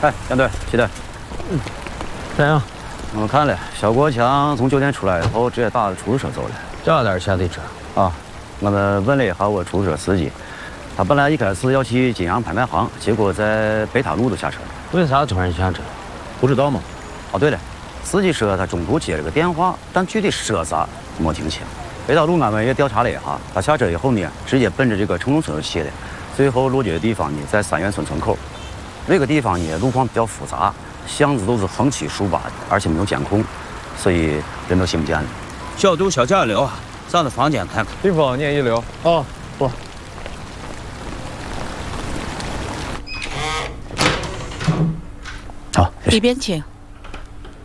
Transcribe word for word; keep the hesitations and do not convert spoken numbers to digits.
哎，杨队，起来。 嗯，怎样？ 我看了，肖国强从酒店出来以后，直接打出租车走了。 这点下的车啊，我们问了一下我出租车司机，他本来一开始要去金阳拍卖行，结果在北塔路都下车了。 为啥突然下车？ 不知道吗？哦，对了，司机说他中途接了个电话，但具体说啥没听清。北塔路俺们也调查了一下，他下车以后呢，直接奔着这个城中村去的。最后落脚的地方呢，在三元村村口。那个地方呢，路况比较复杂，巷子都是横七竖八的，而且没有监控，所以人都寻不见了。 小杜、小贾留啊，上他房间看看。 林峰，你也一留。 哦，不。 好， 里边请。